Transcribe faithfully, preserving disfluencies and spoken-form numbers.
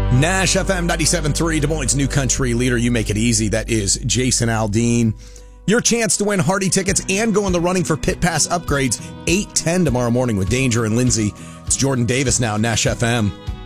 Nash F M ninety-seven point three, Des Moines' new country leader. You make it easy. That is Jason Aldean. Your chance to win Hardy tickets and go in the running for Pit Pass upgrades, eight ten tomorrow morning with Danger and Lindsay. It's Jordan Davis now, Nash F M.